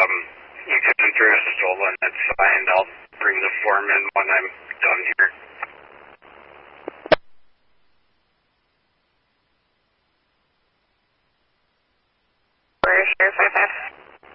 you can address stolen. It's fine. I'll bring the form in when I'm done here. Where is your 555?